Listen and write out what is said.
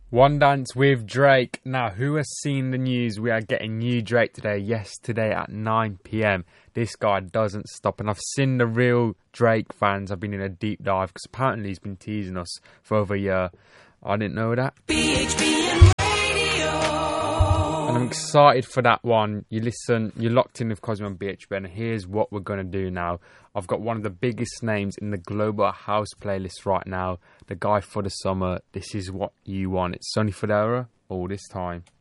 One Dance with Drake. Now, who has seen the news? We are getting new Drake today. Yes, today at 9 p.m. This guy doesn't stop. And I've seen the real Drake fans. I've been in a deep dive because apparently he's been teasing us for over a year. I didn't know that. And I'm excited for that one. You're locked in with Cosmo and BHB. And here's what we're going to do now. I've got one of the biggest names in the global house playlist right now. The guy for the summer. This is what you want. It's Sonny Fodera all this time.